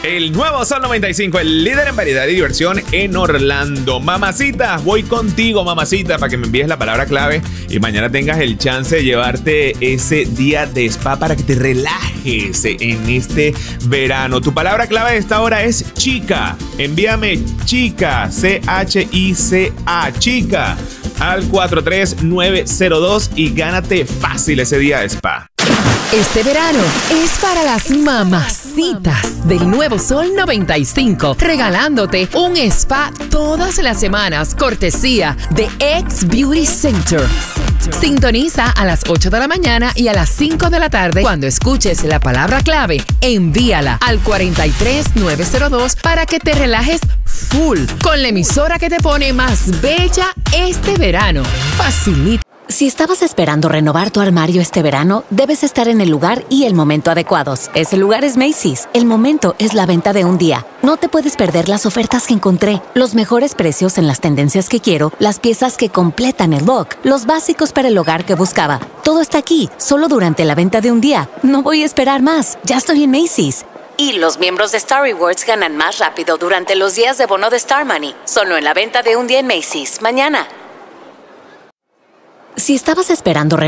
El nuevo Sol 95, el líder en variedad y diversión en Orlando. Mamacita, voy contigo, mamacita, para que me envíes la palabra clave y mañana tengas el chance de llevarte ese día de spa para que te relajes en este verano. Tu palabra clave de esta hora es chica. Envíame chica, C-H-I-C-A, chica, al 43902 y gánate fácil ese día de spa. Este verano es para las mamacitas del Nuevo Sol 95, regalándote un spa todas las semanas, cortesía de X Beauty Center. Sintoniza a las 8 de la mañana y a las 5 de la tarde. Cuando escuches la palabra clave, envíala al 43902 para que te relajes full con la emisora que te pone más bella este verano. Facilita. Si estabas esperando renovar tu armario este verano, debes estar en el lugar y el momento adecuados. Ese lugar es Macy's. El momento es la venta de un día. No te puedes perder las ofertas que encontré, los mejores precios en las tendencias que quiero, las piezas que completan el look, los básicos para el hogar que buscaba. Todo está aquí, solo durante la venta de un día. No voy a esperar más. Ya estoy en Macy's. Y los miembros de Star Rewards ganan más rápido durante los días de bono de Star Money. Solo en la venta de un día en Macy's. Mañana. Si estabas esperando